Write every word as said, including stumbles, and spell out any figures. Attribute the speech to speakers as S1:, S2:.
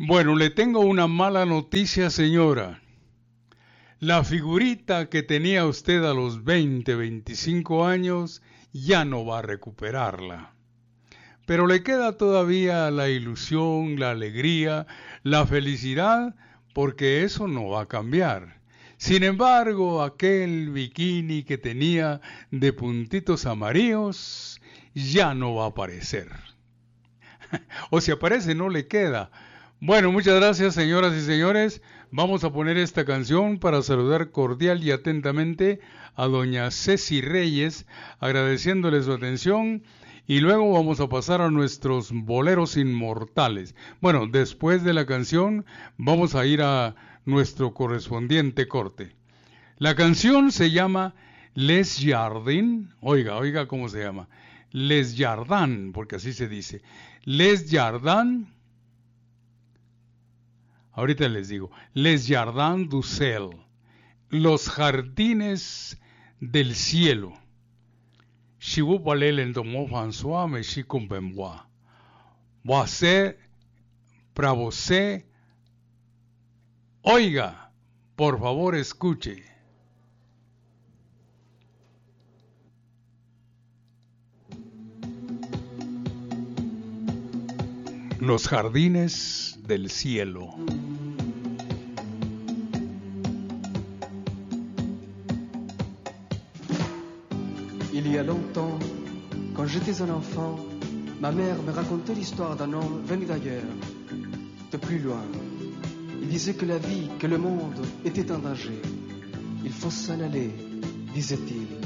S1: Bueno, le tengo una mala noticia, señora. La figurita que tenía usted a los veinte, veinticinco años ya no va a recuperarla. Pero le queda todavía la ilusión, la alegría, la felicidad, porque eso no va a cambiar. Sin embargo, aquel bikini que tenía de puntitos amarillos ya no va a aparecer. O si aparece, no le queda. Bueno, muchas gracias, señoras y señores. Vamos a poner esta canción para saludar cordial y atentamente a doña Ceci Reyes, agradeciéndole su atención, y luego vamos a pasar a nuestros boleros inmortales. Bueno, después de la canción vamos a ir a nuestro correspondiente corte. La canción se llama Les Jardins. Oiga, oiga cómo se llama. Les Jardins, porque así se dice. Les Jardins. Ahorita les digo. Les Jardins du Ciel. Los jardines del cielo. Si vous parlez lentement François, mais si comprends-moi. Voici para você. Oiga, por favor, escuche. Los jardines del cielo.
S2: Il y a longtemps, quand j'étais un enfant, ma mère me racontait l'histoire d'un homme venu d'ailleurs, de plus loin. Il disait que la vie, que le monde était en danger. Il faut s'en aller, disait-il.